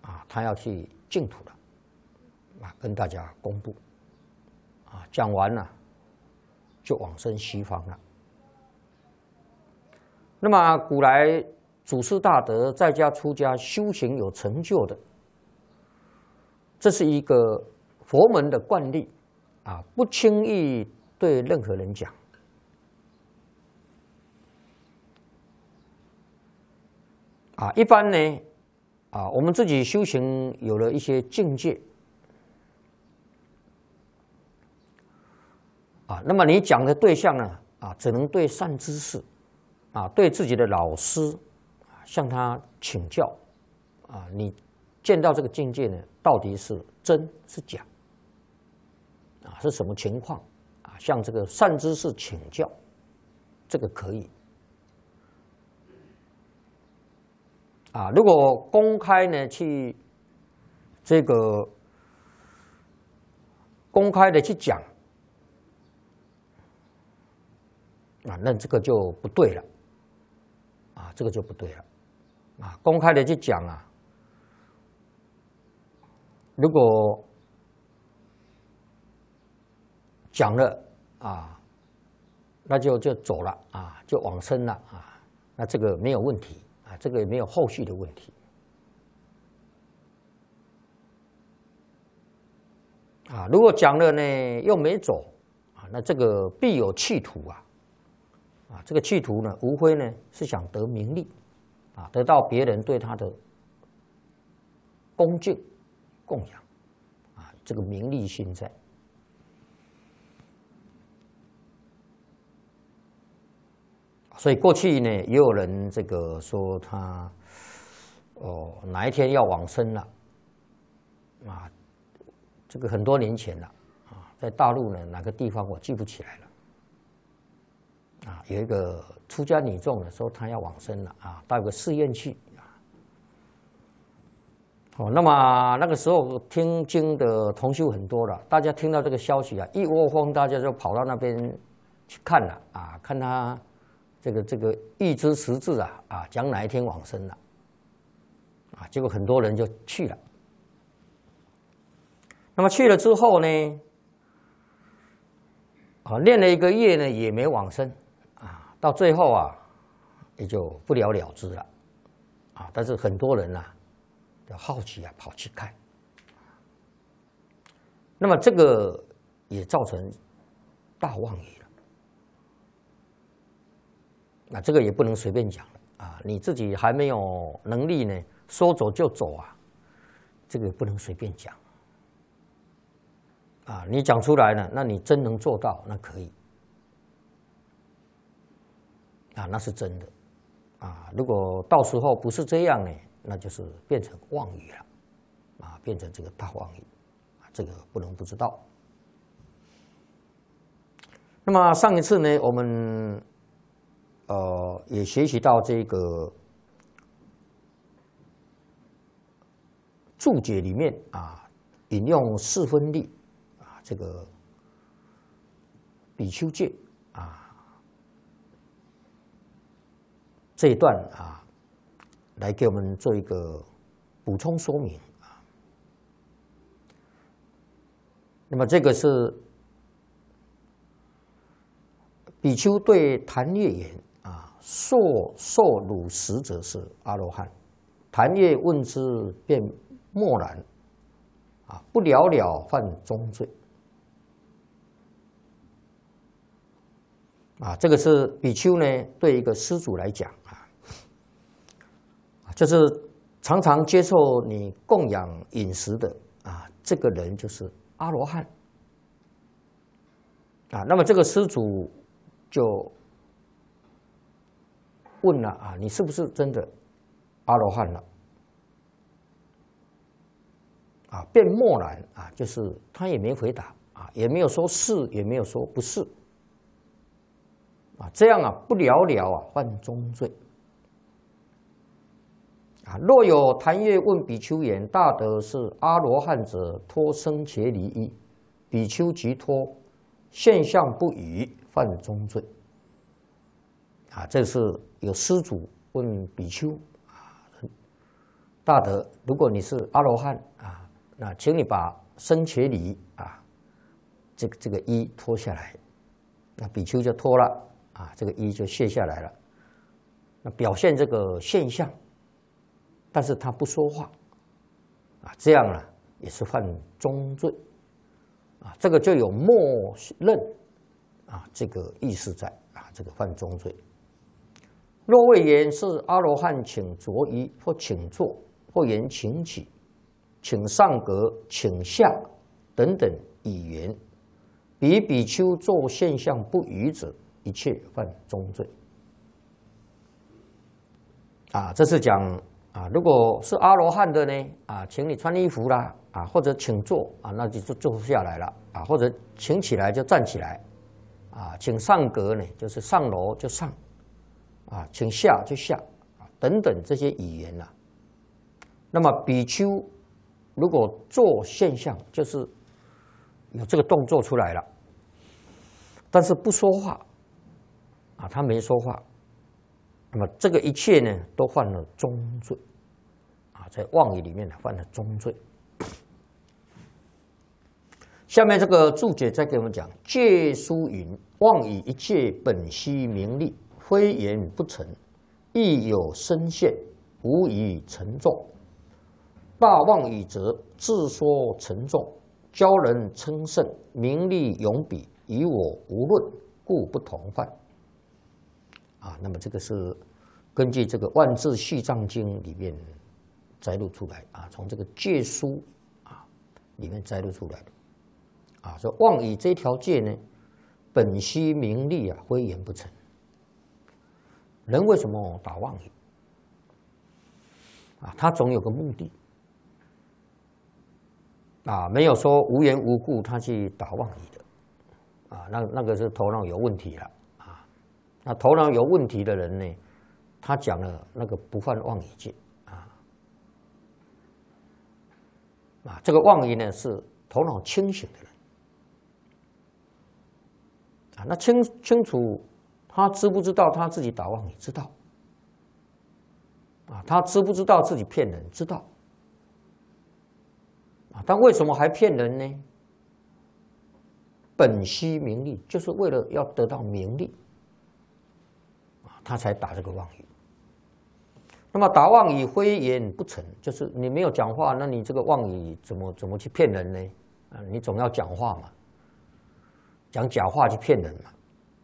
他要去净土了，跟大家公布，讲完了就往生西方了。那么古来祖师大德在家出家修行有成就的，这是一个佛门的惯例，不轻易对任何人讲。一般呢，我们自己修行有了一些境界，那么你讲的对象呢，只能对善知识，对自己的老师，向他请教，你见到这个境界呢，到底是真是假，是什么情况，向这个善知识请教，这个可以。如果公开呢去这个公开的去讲，那这个就不对了，这个就不对了，公开的去讲如果讲了那就走了就往生了那这个没有问题。这个也没有后续的问题如果讲了呢又没走那这个必有企图这个企图呢无非呢是想得名利得到别人对他的恭敬供养这个名利心在。所以过去呢，也有人这个说他哪一天要往生了这个很多年前了在大陆呢哪个地方我记不起来了有一个出家女众呢说她要往生了到一个寺院去那么那个时候听经的同修很多了，大家听到这个消息一窝蜂，大家就跑到那边去看了看他。这个预知时至将哪一天往生了结果很多人就去了。那么去了之后呢，念了1个月呢也没往生到最后也就不了了之了但是很多人就好奇跑去看。那么这个也造成大妄语。这个也不能随便讲了你自己还没有能力呢，说走就走这个不能随便讲你讲出来了，那你真能做到，那可以那是真的如果到时候不是这样呢，那就是变成妄语了变成这个大妄语这个不能不知道。那么上一次呢，我们也学习到这个注解里面引用四分律这个比丘戒这一段来给我们做一个补充说明那么这个是比丘对檀越言受汝实者是阿罗汉。檀越问之，便默然不了了，犯中罪这个是比丘呢对一个施主来讲就是常常接受你供养饮食的这个人就是阿罗汉那么这个施主就问了你是不是真的阿罗汉了便默然就是他也没回答也没有说是，也没有说不是这样不了了犯中罪若有檀越问比丘言：大德是阿罗汉者，脱生伽离衣，比丘即脱，现象不语，犯中罪这是有施主问比丘大德，如果你是阿罗汉啊，那请你把僧伽梨啊，这个衣脱下来，那比丘就脱了啊，这个衣就卸下来了，那表现这个现象，但是他不说话啊，这样呢也是犯中罪啊，这个就有默认啊这个意思在啊，这个犯中罪。若谓言是阿罗汉，请着衣或请坐，或言请起，请上格，请下等等语言，比比丘作现象不语者，一切犯中罪。啊，这是讲啊，如果是阿罗汉的呢，啊，请你穿衣服啦，啊，或者请坐啊，那就坐下来了啊，或者请起来就站起来，啊，请上格呢，就是上楼就上。啊，请下就下，等等这些语言啊。那么比丘如果做现象，就是有这个动作出来了，但是不说话，啊，他没说话，那么这个一切呢，都犯了中罪，啊，在妄语里面呢犯了中罪。下面这个注解再给我们讲：戒书云，妄以一切本悉名利。非言不成，亦有深陷，无以沉重。大妄语则自说沉重，教人称圣，名利永彼，以我无论，故不同犯。啊，那么这个是根据这个《万字续藏经》里面摘录出来啊，从这个戒书啊里面摘录出来的。啊，说妄语这条戒呢，本悉名利啊，非言不成。人为什么打妄语？啊，他总有个目的。啊，没有说无缘无故他去打妄语的。啊，那个是头脑有问题了。啊，那头脑有问题的人呢，他讲了那个不犯妄语戒。啊，这个妄语呢是头脑清醒的人。啊，那清楚。他知不知道他自己打妄语？知道。啊，他知不知道自己骗人？知道。啊，但为什么还骗人呢？本悉名利，就是为了要得到名利，啊，他才打这个妄语。那么打妄语非言不成，就是你没有讲话，那你这个妄语怎么去骗人呢？啊，你总要讲话嘛，讲假话去骗人嘛。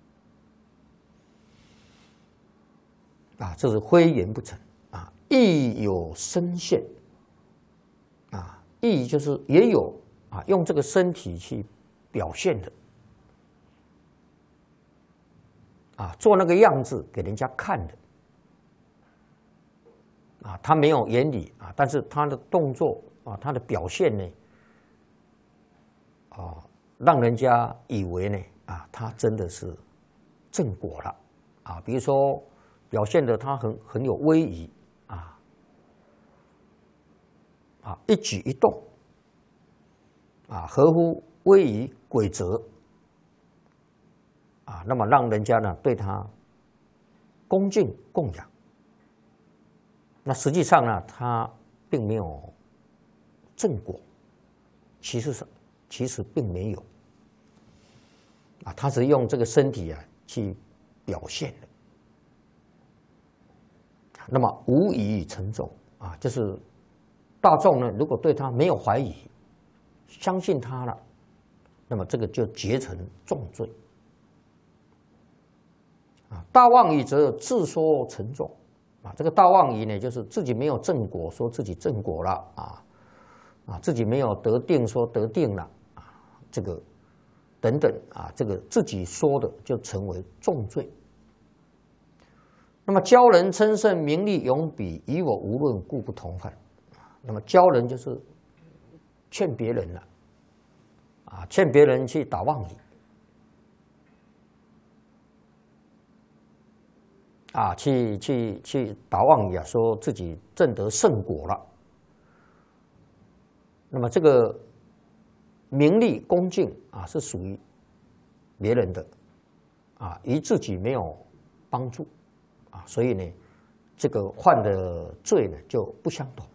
啊，这是非言不成啊，亦有身现啊，亦就是也有啊，用这个身体去表现的啊，做那个样子给人家看的啊，他没有言语啊，但是他的动作啊，他的表现呢啊，让人家以为呢啊，他真的是正果了啊，比如说。表现的他很有威仪啊，一举一动啊合乎威仪规则啊，那么让人家呢对他恭敬供养。那实际上呢，他并没有正果，其实并没有啊，他是用这个身体啊去表现的。那么无以沉重啊，就是大众呢，如果对他没有怀疑，相信他了，那么这个就结成重罪啊。大妄语则自说沉重啊，这个大妄语呢，就是自己没有正果，说自己正果了啊，自己没有得定，说得定了啊，这个等等啊，这个自己说的就成为重罪。那么教人称圣，名利永彼，以我无论，故不同犯。那么教人就是劝别人了，啊，劝别人去打妄语，啊，去打妄语啊，说自己证得圣果了。那么这个名利恭敬啊，是属于别人的，啊，与自己没有帮助。所以呢，这个犯的罪呢就不相同。